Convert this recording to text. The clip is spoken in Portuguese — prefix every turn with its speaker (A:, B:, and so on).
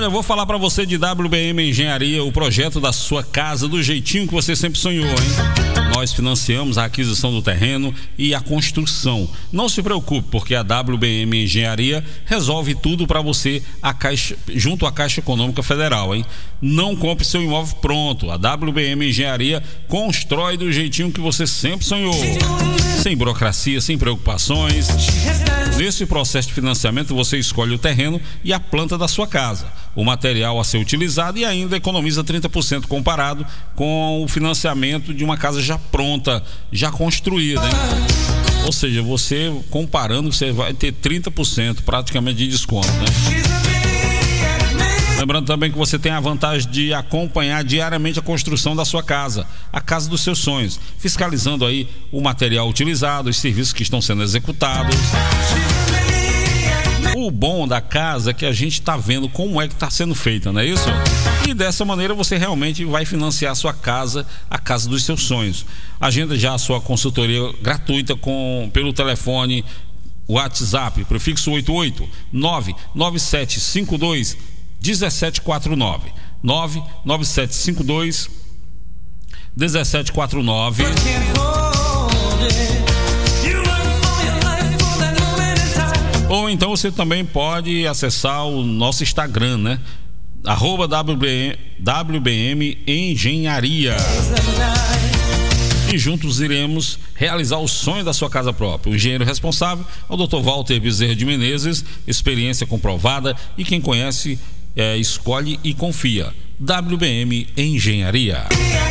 A: Olha, eu vou falar para você de WBM Engenharia, o projeto da sua casa do jeitinho que você sempre sonhou, hein? Nós financiamos a aquisição do terreno e a construção. Não se preocupe, porque a WBM Engenharia resolve tudo para você junto à Caixa Econômica Federal, hein? Não compre seu imóvel pronto. A WBM Engenharia constrói do jeitinho que você sempre sonhou. Sem burocracia, sem preocupações. Nesse processo de financiamento, você escolhe o terreno e a planta da sua casa, o material a ser utilizado e ainda economiza 30% comparado com o financiamento de uma casa já pronta, já construída, hein? Ou seja, você comparando, você vai ter 30% praticamente de desconto, né? Lembrando também que você tem a vantagem de acompanhar diariamente a construção da sua casa, a casa dos seus sonhos, fiscalizando aí o material utilizado, os serviços que estão sendo executados. O bom da casa é que a gente está vendo como é que está sendo feita, não é isso? E dessa maneira você realmente vai financiar a sua casa, a casa dos seus sonhos. Agenda já a sua consultoria gratuita pelo telefone WhatsApp, prefixo 88 99752 1749 99752 1749. Ou então você também pode acessar o nosso Instagram, né? @WBM Engenharia. E juntos iremos realizar o sonho da sua casa própria. O engenheiro responsável é o Dr. Walter Bezerra de Menezes, experiência comprovada, e quem conhece, escolhe e confia. WBM Engenharia.